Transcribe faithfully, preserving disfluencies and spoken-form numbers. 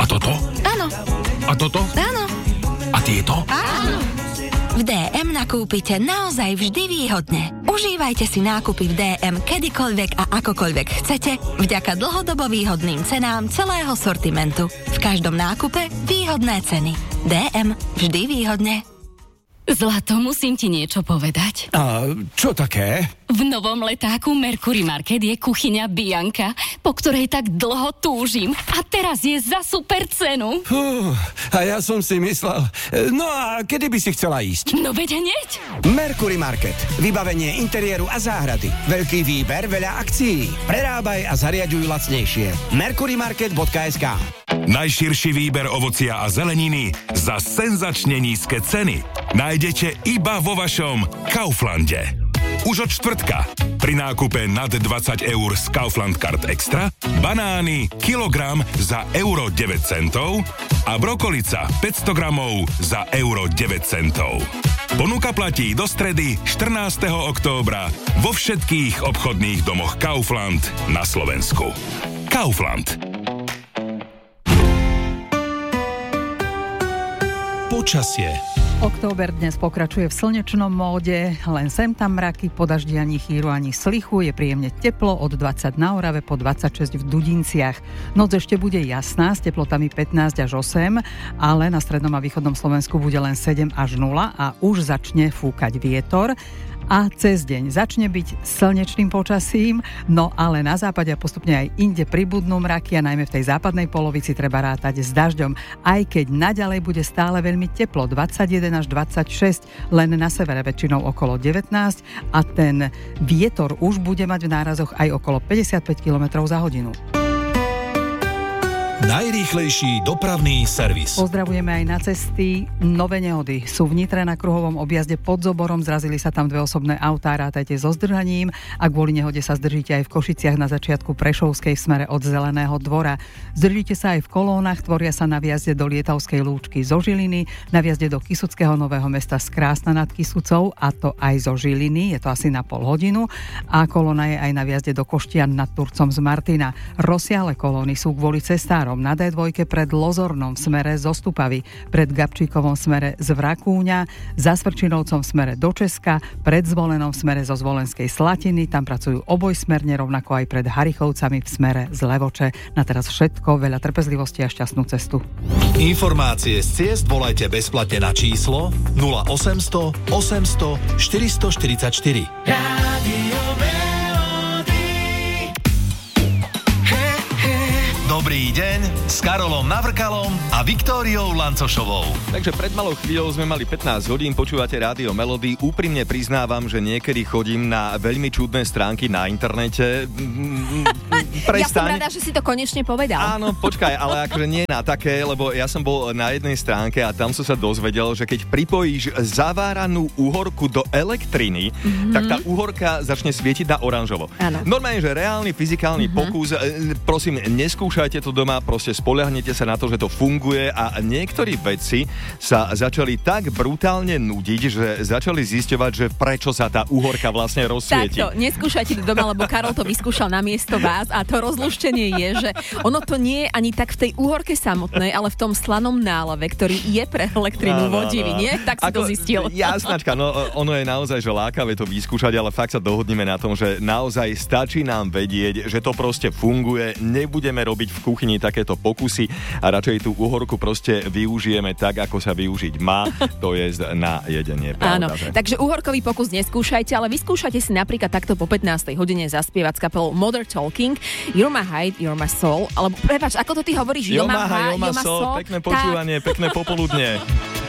A toto? Áno. A toto? Áno. A tieto? Áno. V dé em nakúpite naozaj vždy výhodne. Užívajte si nákupy v dé em kedykoľvek a akokoľvek chcete, vďaka dlhodobo výhodným cenám celého sortimentu. V každom nákupe výhodné ceny. dé em vždy výhodne. Zlato, musím ti niečo povedať. A čo také? V novom letáku Mercury Market je kuchyňa Bianka, po ktorej tak dlho túžim. A teraz je za super cenu. Fú, a ja som si myslel... No a kedy by si chcela ísť? No veď hneď. Mercury Market. Vybavenie interiéru a záhrady. Veľký výber, veľa akcií. Prerábaj a zariaďuj lacnejšie. mercurymarket bodka es ká. Najširší výber ovocia a zeleniny za senzačne nízke ceny nájdete iba vo vašom Kauflande. Už od štvrtka pri nákupe nad dvadsať eur z Kaufland Card Extra banány kilogram za euro deväť centov a brokolica päťsto gramov za euro deväť centov. Ponuka platí do stredy štrnásteho októbra vo všetkých obchodných domoch Kaufland na Slovensku. Kaufland. Počasie. Október dnes pokračuje v slnečnom móde, len sem tam mraky, po daždi ani chýru, ani slichu, je príjemne teplo, od dvadsať na Orave po dvadsaťšesť v Dudinciach. Noc ešte bude jasná, s teplotami pätnásť až osem, ale na strednom a východnom Slovensku bude len sedem až nula a už začne fúkať vietor. A cez deň začne byť slnečným počasím, no ale na západe a postupne aj inde pribudnú mraky a najmä v tej západnej polovici treba rátať s dažďom, aj keď naďalej bude stále veľmi teplo, dvadsaťjeden až dvadsaťšesť, len na severe väčšinou okolo devätnásť a ten vietor už bude mať v nárazoch aj okolo päťdesiatpäť kilometrov za hodinu. Najrýchlejší dopravný servis. Pozdravujeme aj na cesty. Nové nehody sú v Nitre na kruhovom objazde pod Zoborom. Zrazili sa tam dve osobné autá, rátajte so zdržaním. A kvôli nehode sa zdržíte aj v Košiciach na začiatku Prešovskej v smere od Zeleného dvora. Zdržíte sa aj v kolónach, tvoria sa na viazde do Lietavskej Lúčky zo Žiliny, na viazde do Kysuckého Nového Mesta z Krásna nad Kysucou, a to aj zo Žiliny, je to asi na pol hodinu. A kolóna je aj na viazde do Koštian nad Turcom z Martina. Rozsiahle kolóny sú kvôli cestárom na dé dva pred Lozornom v smere zo Stupavy, pred Gabčíkovom v smere z Vrakúňa, za Svrčinovcom v smere do Česka, pred Zvolenom v smere zo Zvolenskej Slatiny, tam pracujú obojsmerne, rovnako aj pred Harichovcami v smere z Levoče. Na teraz všetko, veľa trpezlivosti a šťastnú cestu. Informácie z ciest volajte bezplatne na číslo nula osemsto osemsto štyristoštyridsaťštyri. Rádio Dobrý deň s Karolom Navrkalom a Viktóriou Lancošovou. Takže pred malou chvíľou sme mali pätnásť hodín, počúvate Rádio Melody. Úprimne priznávam, že niekedy chodím na veľmi čudné stránky na internete. Prestaň. Ja som rada, že si to konečne povedal. Áno, počkaj, ale akože nie na také, lebo ja som bol na jednej stránke a tam som sa dozvedel, že keď pripojíš zaváranú uhorku do elektriny, mm-hmm. tak tá uhorka začne svietiť na oranžovo. Áno. Normálne, že reálny fyzikálny mm-hmm. pokus, prosím, neskúšajte to doma, proste spoľahnete sa na to, že to funguje, a niektorí vedci sa začali tak brutálne nudiť, že začali zisťovať, že prečo sa tá uhorka vlastne rozsvieti. Takto, neskúšajte to doma, lebo Karol to vyskúšal namiesto vás a to rozluštenie je, že ono to nie je ani tak v tej uhorke samotnej, ale v tom slanom nálave, ktorý je pre elektrinu vodivý, nie? Tak si Ako, to zistil. Jasnačka, no ono je naozaj, že lákavé to vyskúšať, ale fakt sa dohodneme na tom, že naozaj stačí nám vedieť, že to proste funguje, nebudeme robiť v kuchyni takéto pokusy a radšej tú uhorku proste využijeme tak, ako sa využiť má, to je na jedenie. Áno, že? takže uhorkový pokus neskúšajte, ale vyskúšajte si napríklad takto po pätnástej hodine zaspievať s kapelou Mother Talking, You're my height, you're my soul, alebo prepáč, ako to ty hovoríš? You're my height, you're my soul, pekné počúvanie, tak. Pekné popoludne.